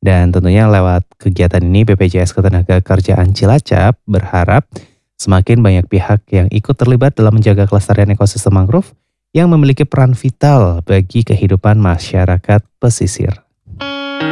Dan tentunya lewat kegiatan ini BPJS Ketenagakerjaan Cilacap berharap semakin banyak pihak yang ikut terlibat dalam menjaga kelestarian ekosistem mangrove yang memiliki peran vital bagi kehidupan masyarakat pesisir.